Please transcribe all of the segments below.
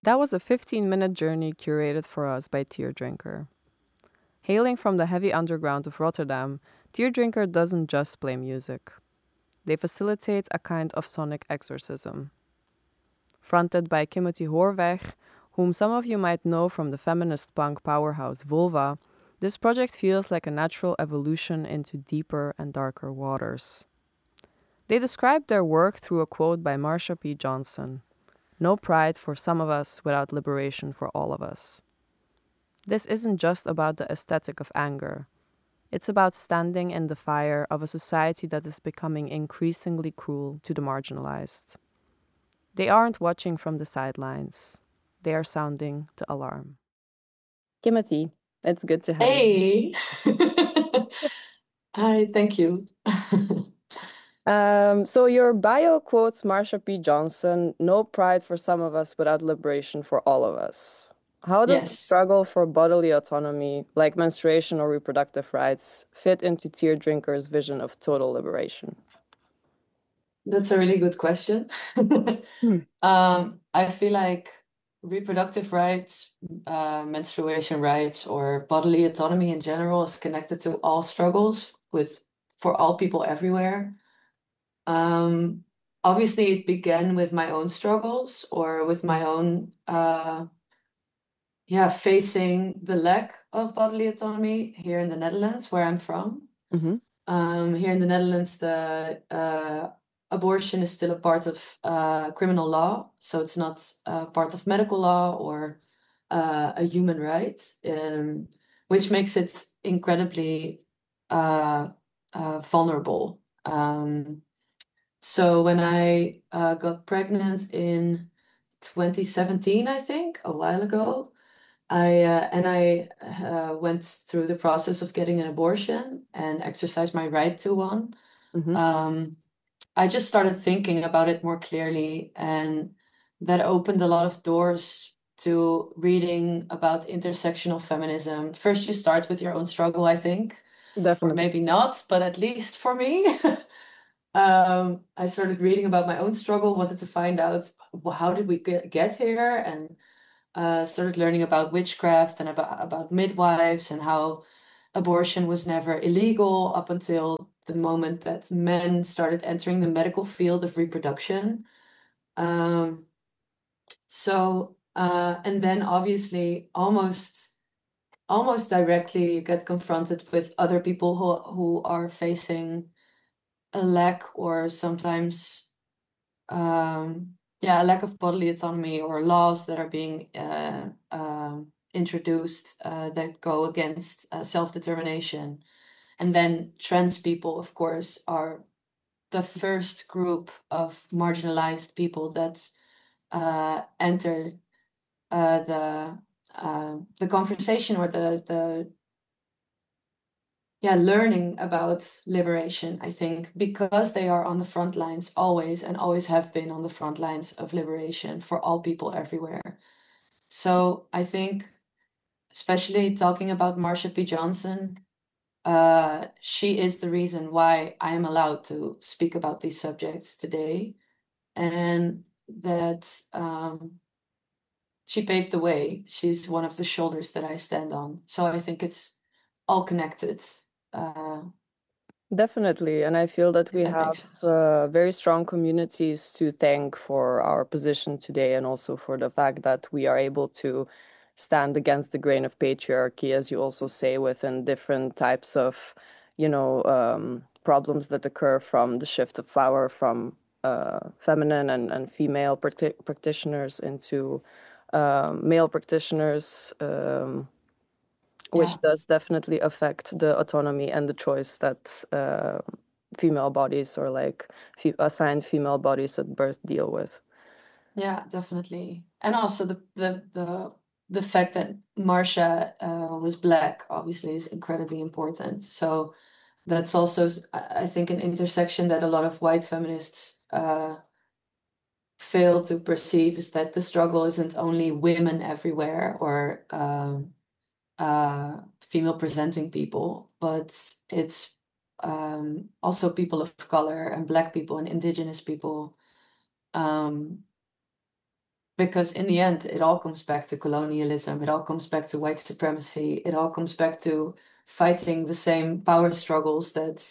That was a 15-minute journey curated for us by Teardrinker. Hailing from the heavy underground of Rotterdam, Teardrinker doesn't just play music. They facilitate a kind of sonic exorcism. Fronted by Kimothy Hoorweg, whom some of you might know from the feminist punk powerhouse Vulva, this project feels like a natural evolution into deeper and darker waters. They described their work through a quote by Marsha P. Johnson: "No pride for some of us without liberation for all of us." This isn't just about the aesthetic of anger. It's about standing in the fire of a society that is becoming increasingly cruel to the marginalized. They aren't watching from the sidelines. They are sounding the alarm. Kimothy, it's good to have you. Hey! Hi, thank you. So your bio quotes Marsha P. Johnson, "No pride for some of us without liberation for all of us." How does the Yes, struggle for bodily autonomy, like menstruation or reproductive rights, fit into Teardrinker's vision of total liberation? that's a really good question. Hmm. I feel like reproductive rights, menstruation rights, or bodily autonomy in general is connected to all struggles for all people everywhere. Obviously, it began with my own struggles or with my own facing the lack of bodily autonomy here in the Netherlands, where I'm from. Mm-hmm. Here in the Netherlands, the abortion is still a part of criminal law, so it's not part of medical law or a human right, which makes it incredibly vulnerable. So when I got pregnant in 2017, I think, a while ago, I went through the process of getting an abortion and exercised my right to one. Mm-hmm. Um, I just started thinking about it more clearly, and that opened a lot of doors to reading about intersectional feminism. First, you start with your own struggle, I think, or Definitely. maybe not, but at least for me. I started reading about my own struggle, wanted to find out how did we get here, and started learning about witchcraft and about midwives and how abortion was never illegal up until the moment that men started entering the medical field of reproduction. Um, and then obviously almost directly you get confronted with other people who are facing a lack or sometimes a lack of bodily autonomy or laws that are being introduced that go against self-determination. And then trans people, of course, are the first group of marginalized people that enter the conversation or the learning about liberation, I think, because they are on the front lines always and always have been on the front lines of liberation for all people everywhere. So I think, especially talking about Marsha P. Johnson, she is the reason why I am allowed to speak about these subjects today, and that she paved the way. She's one of the shoulders that I stand on. So I think it's all connected. Uh, Definitely. And I feel that if we that have makes sense. very strong communities to thank for our position today and also for the fact that we are able to stand against the grain of patriarchy, as you also say, within different types of, problems that occur from the shift of power from feminine and female practitioners into male practitioners. Which Yeah. does definitely affect the autonomy and the choice that female bodies or like assigned female bodies at birth deal with. Yeah, definitely. And also the fact that Marsha was Black obviously is incredibly important. So that's also, I think, an intersection that a lot of white feminists fail to perceive, is that the struggle isn't only women everywhere or female presenting people, but it's also people of color and Black people and Indigenous people. Um, because in the end, it all comes back to colonialism. It all comes back to white supremacy. It all comes back to fighting the same power struggles that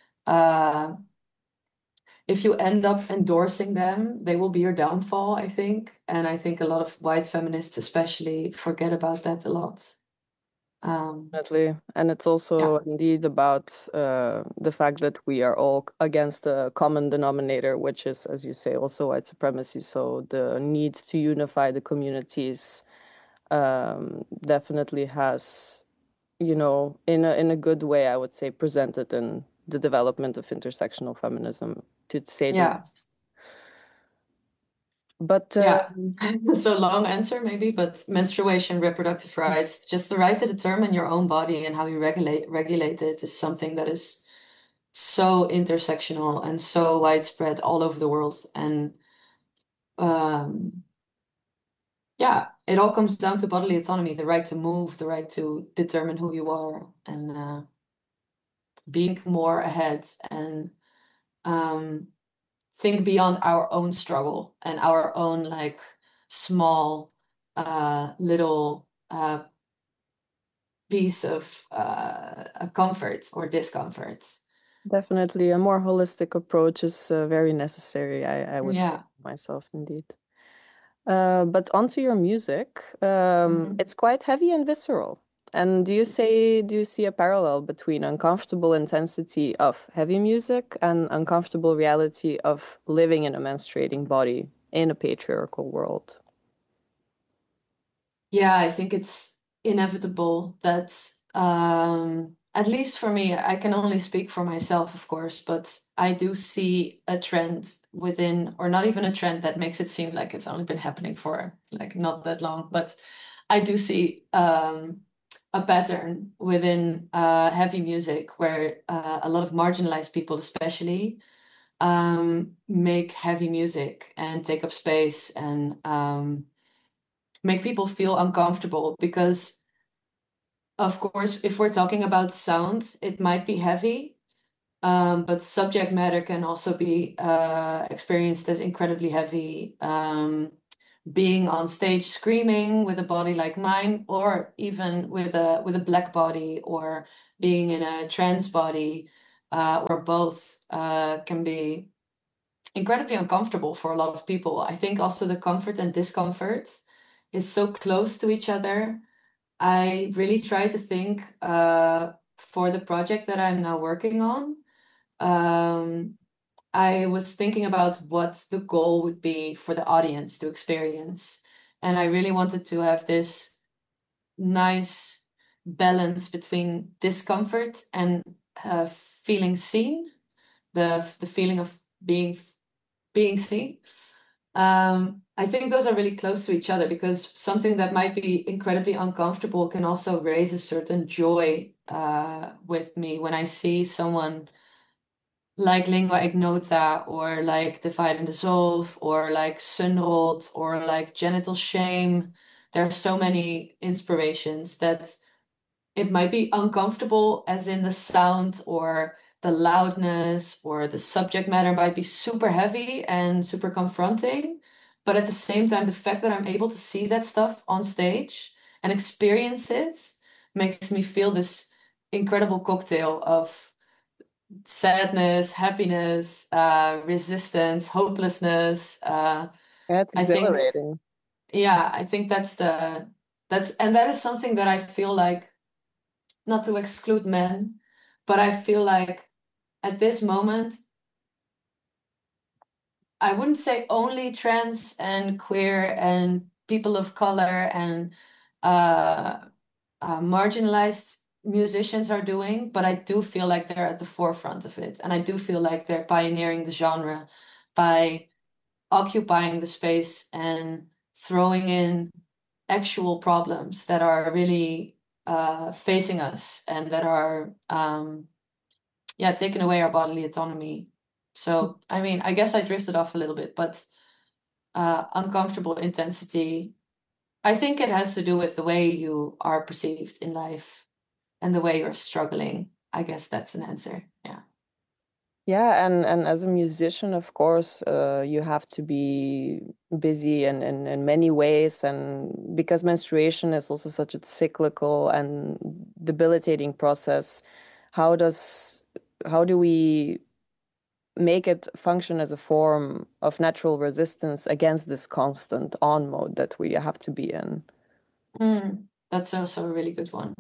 if you end up endorsing them, they will be your downfall, I think. And I think a lot of white feminists especially forget about that a lot. Definitely. And it's also Yeah, indeed about the fact that we are all against a common denominator, which is, as you say, also white supremacy. So the need to unify the communities definitely has, in a good way, I would say, presented in the development of intersectional feminism, to say the yeah, least. But yeah. So long answer maybe, but menstruation, reproductive rights, just the right to determine your own body and how you regulate it is something that is so intersectional and so widespread all over the world. And um, yeah, it all comes down to bodily autonomy, the right to move, the right to determine who you are, and being more ahead and um, think beyond our own struggle and our own like small little piece of a comfort or discomfort. definitely a more holistic approach is very necessary, I would say Yeah. myself, indeed. But onto your music, Mhm. it's quite heavy and visceral. And do you see a parallel between uncomfortable intensity of heavy music and uncomfortable reality of living in a menstruating body in a patriarchal world? Yeah, I think it's inevitable that, at least for me, I can only speak for myself, of course, but I do see a trend within, or not even a trend that makes it seem like it's only been happening for like not that long, but I do see a pattern within heavy music where a lot of marginalized people, especially, make heavy music and take up space and make people feel uncomfortable because, of course, if we're talking about sound, it might be heavy, but subject matter can also be experienced as incredibly heavy. Being on stage screaming with a body like mine, or even with a black body, or being in a trans body, or both, can be incredibly uncomfortable for a lot of people. I think also the comfort and discomfort is so close to each other. I really try to think for the project that I'm now working on. Um, I was thinking about what the goal would be for the audience to experience. And I really wanted to have this nice balance between discomfort and feeling seen, the feeling of being seen. I think those are really close to each other because something that might be incredibly uncomfortable can also raise a certain joy with me when I see someone like Lingua Ignota or like Divide and Dissolve or like Sunrot or like Genital Shame. There are so many inspirations that it might be uncomfortable, as in the sound or the loudness or the subject matter might be super heavy and super confronting. But at the same time, the fact that I'm able to see that stuff on stage and experience it makes me feel this incredible cocktail of sadness, happiness, resistance, hopelessness. Yeah, it's I think, exhilarating. yeah, I think and that is something that I feel like, not to exclude men, but I feel like at this moment, I wouldn't say only trans and queer and people of color and uh, marginalized musicians are doing, but I do feel like they're at the forefront of it. And I do feel like they're pioneering the genre by occupying the space and throwing in actual problems that are really facing us and that are yeah, taking away our bodily autonomy. So, I mean, I guess I drifted off a little bit, but uncomfortable intensity, I think it has to do with the way you are perceived in life and the way you're struggling. I guess that's an answer. Yeah. Yeah, and as a musician, of course, you have to be busy in many ways, and because menstruation is also such a cyclical and debilitating process, how does how do we make it function as a form of natural resistance against this constant on mode that we have to be in? That's also a really good one.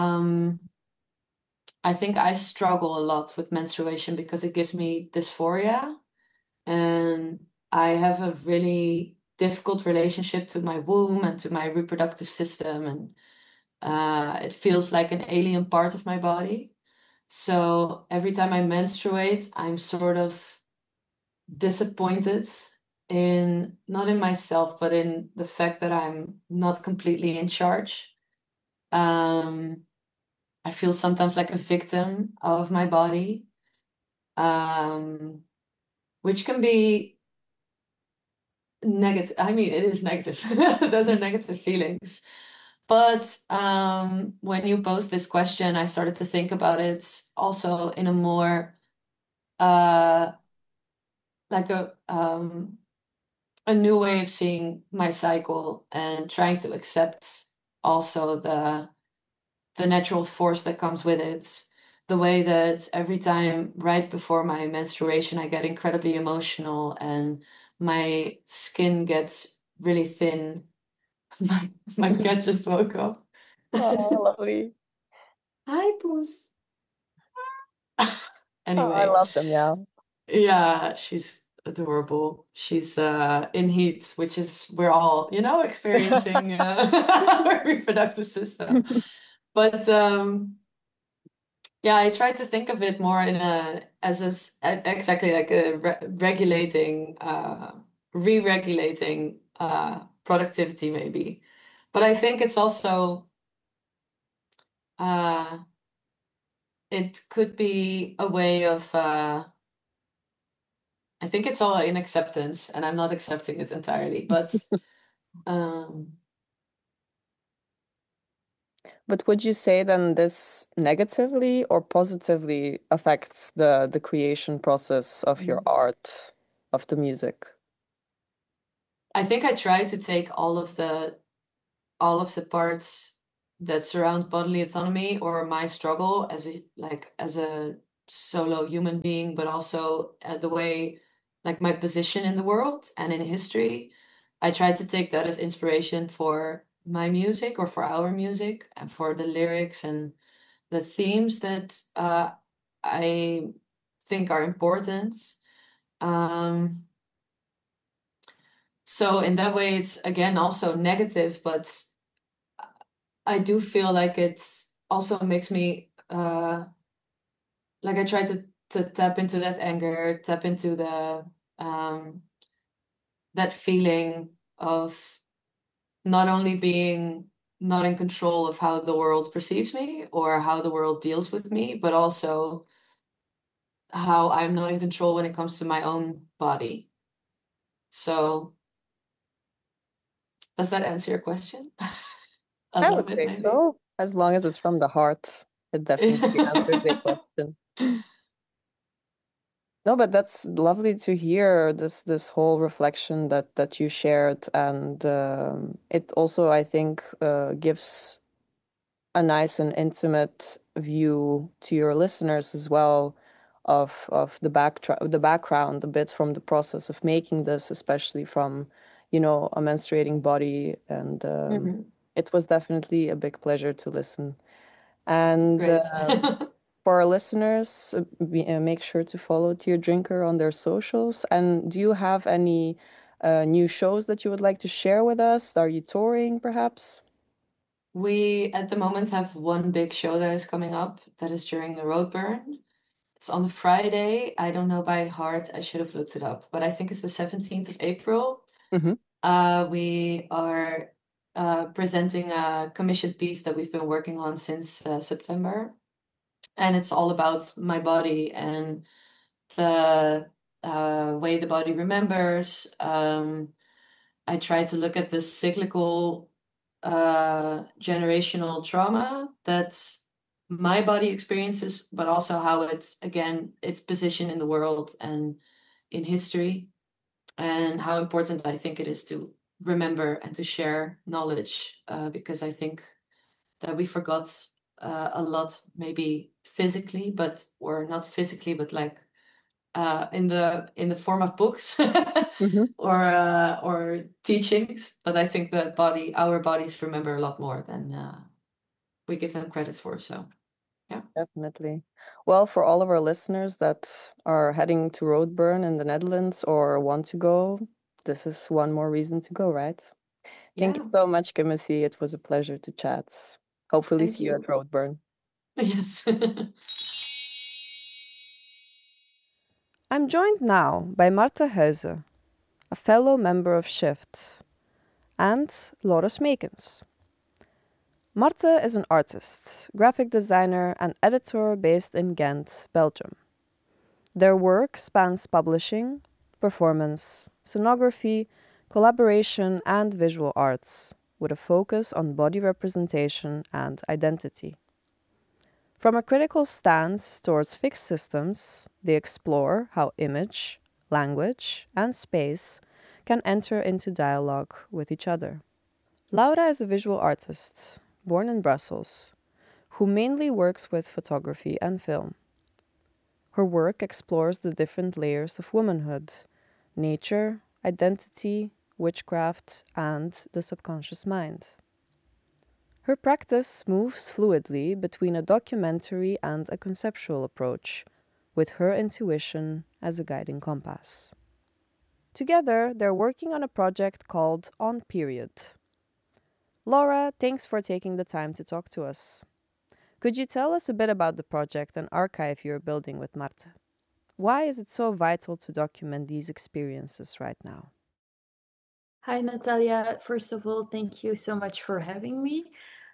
I think I struggle a lot with menstruation because it gives me dysphoria, and I have a really difficult relationship to my womb and to my reproductive system, and it feels like an alien part of my body. So every time I menstruate, I'm sort of disappointed in not in myself, but in the fact that I'm not completely in charge. Um, I feel sometimes like a victim of my body, um, which can be negative. I mean, it is negative. Those are negative feelings. But when you posed this question, I started to think about it also in a more uh, like a new way of seeing my cycle and trying to accept also the natural force that comes with it. The way that every time right before my menstruation, I get incredibly emotional and my skin gets really thin. My cat just woke up. Oh, lovely. Hi, Puss. Oh, I Anyway, love them, yeah. yeah, she's adorable. She's in heat, which is we're all, experiencing our reproductive system. But yeah, I try to think of it more in a as a exactly like a regulating, re-regulating productivity maybe. But I think it's also uh, it could be a way of I think it's all in acceptance, and I'm not accepting it entirely. But um, But would you say then this negatively or positively affects the creation process of your art, of the music? I think I try to take all of the parts that surround bodily autonomy or my struggle as a solo human being, but also the way like my position in the world and in history. I try to take that as inspiration for my music or for our music and for the lyrics and the themes that I think are important. Um, so in that way, it's again also negative, but I do feel like it's also makes me like I try to tap into that anger, tap into the um that feeling of not only being not in control of how the world perceives me or how the world deals with me, but also how I'm not in control when it comes to my own body. So does that answer your question? A I little would bit, say maybe. so. As long as it's from the heart, it definitely answers a question. No, but that's lovely to hear this whole reflection that you shared, and it also, I think, gives a nice and intimate view to your listeners as well of the background a bit from the process of making this, especially from, a menstruating body. And Mhm. it was definitely a big pleasure to listen. And Great. for our listeners, make sure to follow Tear Drinker on their socials. And do you have any new shows that you would like to share with us? Are you touring, perhaps? We at the moment have one big show that is coming up that is during the Roadburn. It's on the Friday. I don't know by heart. I should have looked it up, but I think it's the 17th of April. Hmm. We are presenting a commissioned piece that we've been working on since September, and it's all about my body and the way the body remembers. I try to look at the cyclical generational trauma that my body experiences, but also how it's, again, its position in the world and in history, and how important I think it is to remember and to share knowledge, because I think that we forgot a lot, maybe physically, or not physically, but like in the form of books Mhm. or teachings. But I think that our bodies remember a lot more than we give them credit for. So yeah. Definitely. Well, for all of our listeners that are heading to Roadburn in the Netherlands or want to go, this is one more reason to go, right? Thank you Yeah. so much, Timothy. It was a pleasure to chat. Hopefully Thank see you at you. Roadburn. Yes. I'm joined now by Marta Huize, a fellow member of Shift, and Laura Smekens. Marta is an artist, graphic designer, and editor based in Ghent, Belgium. Their work spans publishing, performance, scenography, collaboration, and visual arts, with a focus on body representation and identity. From a critical stance towards fixed systems, they explore how image, language, and space can enter into dialogue with each other. Laura is a visual artist, born in Brussels, who mainly works with photography and film. Her work explores the different layers of womanhood: nature, identity, witchcraft, and the subconscious mind. Her practice moves fluidly between a documentary and a conceptual approach, with her intuition as a guiding compass. Together, they're working on a project called On Period. Laura, thanks for taking the time to talk to us. Could you tell us a bit about the project and archive you're building with Marta? Why is it so vital to document these experiences right now? Hi, Natalia. First of all, thank you so much for having me.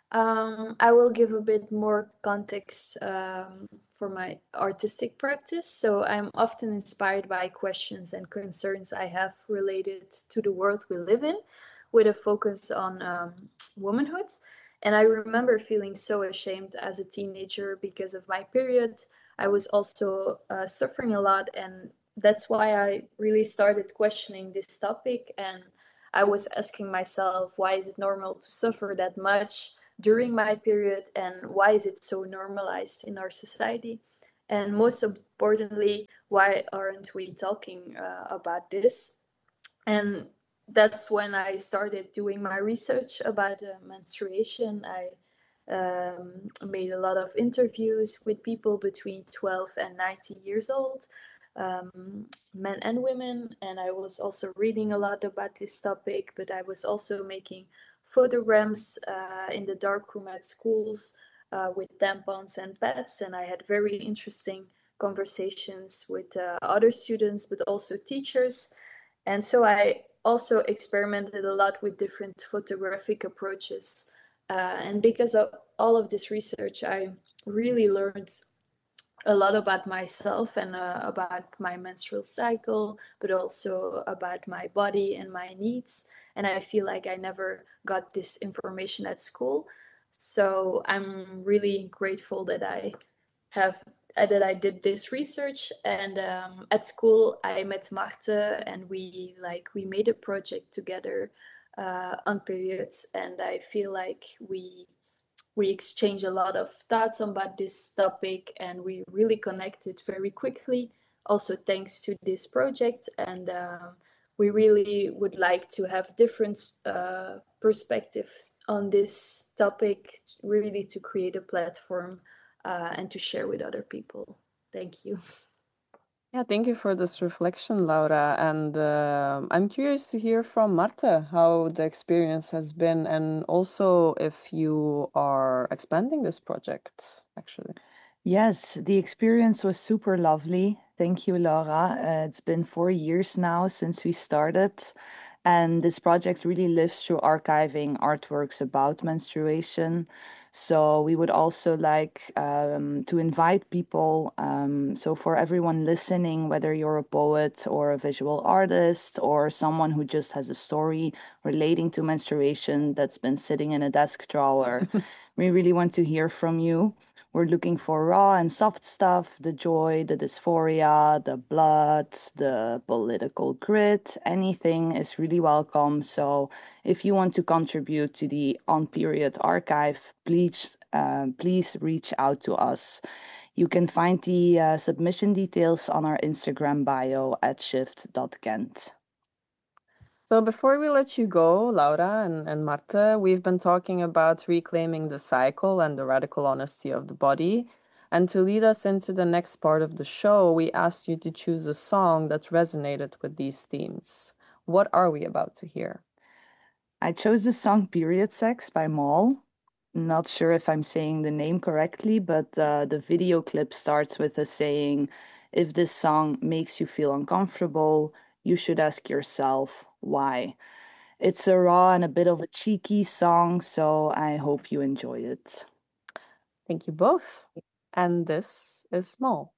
I will give a bit more context for my artistic practice. So, I'm often inspired by questions and concerns I have related to the world we live in, with a focus on womanhood. And I remember feeling so ashamed as a teenager because of my period. I was also suffering a lot, and that's why I really started questioning this topic. And I was asking myself, why is it normal to suffer that much during my period, and why is it so normalized in our society? And most importantly, why aren't we talking about this? And that's when I started doing my research about menstruation. I made a lot of interviews with people between 12 and 90 years old, men and women, and I was also reading a lot about this topic, but I was also making photograms in the darkroom at schools with tampons and pads, and I had very interesting conversations with other students, but also teachers. And so I also experimented a lot with different photographic approaches. And because of all of this research, I really learned a lot about myself and about my menstrual cycle, but also about my body and my needs. And I feel like I never got this information at school. So I'm really grateful that have that I did this research. And at school, I met Marte, and we made a project together on periods. And I feel like we exchanged a lot of thoughts about this topic, and we really connected very quickly, also thanks to this project. And we really would like to have different perspectives on this topic, really to create a platform and to share with other people. Thank you. Yeah, thank you for this reflection, Laura. And I'm curious to hear from Marta how the experience has been, and also if you are expanding this project, actually. Yes, the experience was super lovely. Thank you, Laura. It's been 4 years now since we started, and this project really lives through archiving artworks about menstruation. So we would also like to invite people. So for everyone listening, whether you're a poet or a visual artist or someone who just has a story relating to menstruation that's been sitting in a desk drawer, we really want to hear from you. We're looking for raw and soft stuff, the joy, the dysphoria, the blood, the political grit, anything is really welcome. So if you want to contribute to the On Period archive, please reach out to us. You can find the submission details on our Instagram bio at shift.gent. So before we let you go, Laura and Marta, we've been talking about reclaiming the cycle and the radical honesty of the body. And to lead us into the next part of the show, we asked you to choose a song that resonated with these themes. What are we about to hear? I chose the song Period Sex by Maul. Not sure if I'm saying the name correctly, but the video clip starts with us saying, if this song makes you feel uncomfortable, you should ask yourself why. It's a raw and a bit of a cheeky song, so I hope you enjoy it. Thank you both. And this is Small.